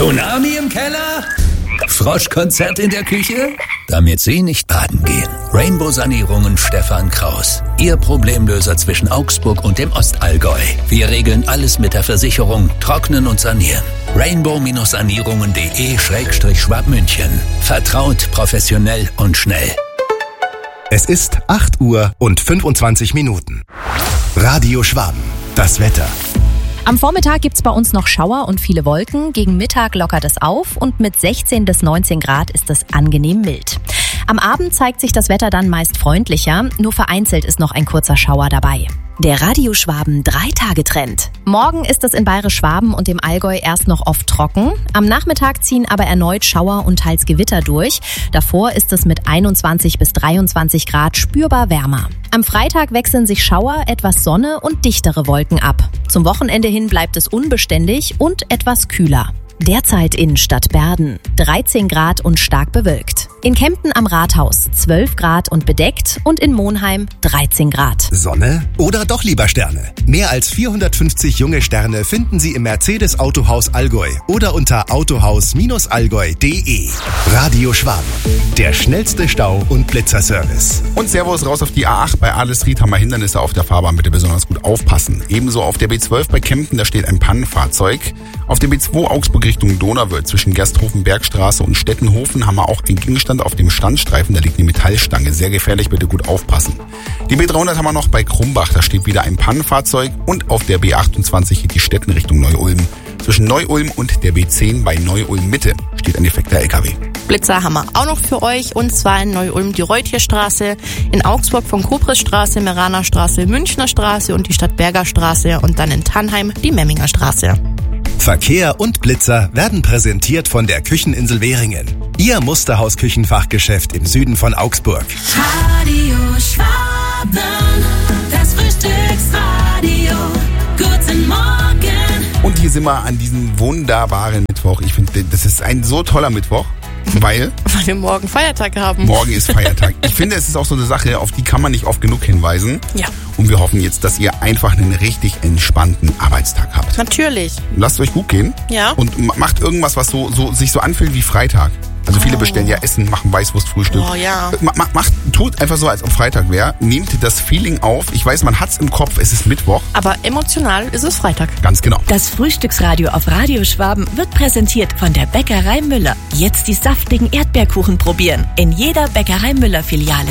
Tsunami im Keller? Froschkonzert in der Küche? Damit Sie nicht baden gehen. Rainbow Sanierungen Stefan Kraus. Ihr Problemlöser zwischen Augsburg und dem Ostallgäu. Wir regeln alles mit der Versicherung, trocknen und sanieren. rainbow-sanierungen.de/Schwabmünchen. Vertraut, professionell und schnell. Es ist 8 Uhr und 25 Minuten. Radio Schwaben. Das Wetter. Am Vormittag gibt's bei uns noch Schauer und viele Wolken. Gegen Mittag lockert es auf und mit 16 bis 19 Grad ist es angenehm mild. Am Abend zeigt sich das Wetter dann meist freundlicher, nur vereinzelt ist noch ein kurzer Schauer dabei. Der Radio Schwaben 3-Tage-Trend. Morgen ist es in Bayerisch-Schwaben und dem Allgäu erst noch oft trocken. Am Nachmittag ziehen aber erneut Schauer und teils Gewitter durch. Davor ist es mit 21 bis 23 Grad spürbar wärmer. Am Freitag wechseln sich Schauer, etwas Sonne und dichtere Wolken ab. Zum Wochenende hin bleibt es unbeständig und etwas kühler. Derzeit in Stadtberden 13 Grad und stark bewölkt. In Kempten am Rathaus 12 Grad und bedeckt und in Monheim 13 Grad. Sonne oder doch lieber Sterne? Mehr als 450 junge Sterne finden Sie im Mercedes Autohaus Allgäu oder unter autohaus-allgäu.de. Radio Schwaben, der schnellste Stau- und Blitzerservice. Und Servus raus auf die A8. Bei Adelsried haben wir Hindernisse auf der Fahrbahn. Bitte besonders gut aufpassen. Ebenso auf der B12 bei Kempten, da steht ein Pannenfahrzeug. Auf der B2 Augsburg Richtung Donauwörth zwischen Gersthofen-Bergstraße und Stettenhofen haben wir auch einen Gegenstand auf dem Standstreifen. Da liegt eine Metallstange. Sehr gefährlich, bitte gut aufpassen. Die B300 haben wir noch bei Krumbach. Da steht wieder ein Pannenfahrzeug. Und auf der B28 geht die Stetten Richtung Neu-Ulm. Zwischen Neu-Ulm und der B10 bei Neu-Ulm Mitte steht ein defekter LKW. Blitzer haben wir auch noch für euch, und zwar in Neu-Ulm die Reuthierstraße, in Augsburg von Kobrisstraße, Meraner Straße, Münchner Straße und die Stadtberger Straße und dann in Tannheim die Memminger Straße. Verkehr und Blitzer werden präsentiert von der Kücheninsel Währingen. Ihr Musterhaus-Küchenfachgeschäft im Süden von Augsburg. Radio Schwaben, das Frühstücksradio. Guten Morgen. Und hier sind wir an diesem wunderbaren Mittwoch. Ich finde, das ist ein so toller Mittwoch, weil wir morgen Feiertag haben. Morgen ist Feiertag. Ich finde, es ist auch so eine Sache, auf die kann man nicht oft genug hinweisen. Ja. Und wir hoffen jetzt, dass ihr einfach einen richtig entspannten Arbeitstag habt. Natürlich. Lasst euch gut gehen. Ja. Und macht irgendwas, was sich so anfühlt wie Freitag. Also viele bestellen ja Essen, machen Weißwurstfrühstück. Oh ja. Tut einfach so, als ob Freitag wäre. Nehmt das Feeling auf. Ich weiß, man hat's im Kopf, es ist Mittwoch. Aber emotional ist es Freitag. Ganz genau. Das Frühstücksradio auf Radio Schwaben wird präsentiert von der Bäckerei Müller. Jetzt die saftigen Erdbeerkuchen probieren. In jeder Bäckerei Müller Filiale.